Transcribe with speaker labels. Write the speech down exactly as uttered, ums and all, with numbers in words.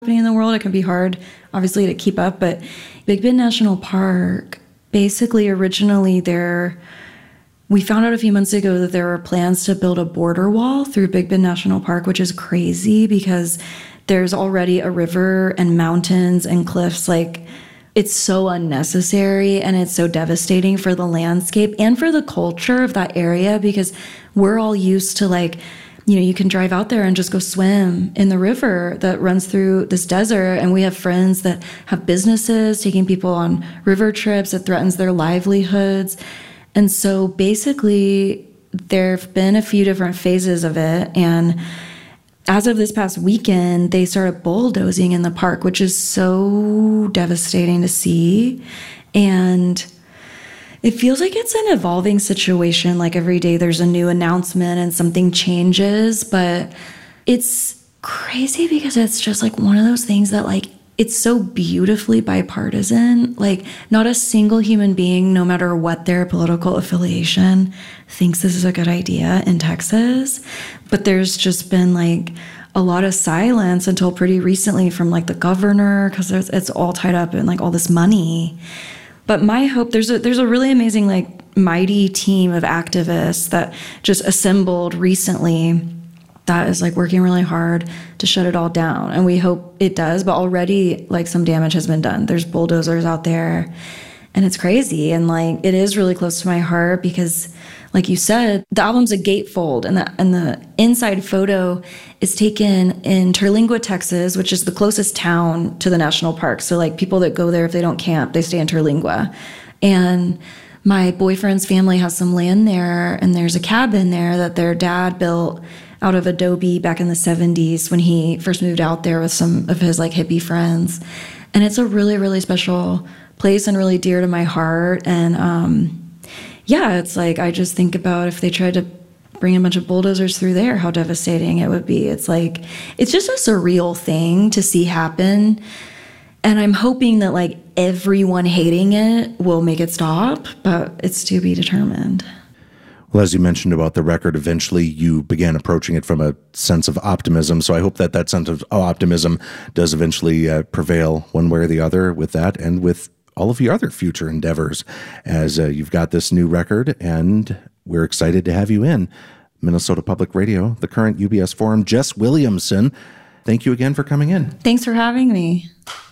Speaker 1: happening in the world. It can be hard, obviously, to keep up. But Big Bend National Park, basically, originally there, we found out a few months ago that there were plans to build a border wall through Big Bend National Park, which is crazy because there's already a river and mountains and cliffs. Like, it's so unnecessary and it's so devastating for the landscape and for the culture of that area because we're all used to, like, you know, you can drive out there and just go swim in the river that runs through this desert. And we have friends that have businesses taking people on river trips. It threatens their livelihoods. And so basically, there have been a few different phases of it. And as of this past weekend, they started bulldozing in the park, which is so devastating to see. And it feels like it's an evolving situation. Like every day there's a new announcement and something changes, but it's crazy because it's just like one of those things that, like, it's so beautifully bipartisan. Like, not a single human being, no matter what their political affiliation, thinks this is a good idea in Texas. But there's just been like a lot of silence until pretty recently from like the governor, because it's all tied up in like all this money. But my hope, there's a there's a really amazing, like, mighty team of activists that just assembled recently that is like working really hard to shut it all down. And we hope it does, but already like some damage has been done. There's bulldozers out there and it's crazy. And like, it is really close to my heart because, like you said, the album's a gatefold, and the, and the inside photo is taken in Terlingua, Texas, which is the closest town to the national park. So like people that go there, if they don't camp, they stay in Terlingua. And my boyfriend's family has some land there, and there's a cabin there that their dad built out of adobe back in the seventies when he first moved out there with some of his like hippie friends. And it's a really, really special place and really dear to my heart. And um, yeah, it's like, I just think about if they tried to bring a bunch of bulldozers through there, how devastating it would be. It's like, it's just a surreal thing to see happen. And I'm hoping that like everyone hating it will make it stop, but it's to be determined.
Speaker 2: Well, as you mentioned about the record, eventually you began approaching it from a sense of optimism. So I hope that that sense of optimism does eventually uh, prevail one way or the other with that and with all of your other future endeavors as uh, you've got this new record, and we're excited to have you in Minnesota Public Radio, the current U B S Forum. Jess Williamson, thank you again for coming in.
Speaker 1: Thanks for having me.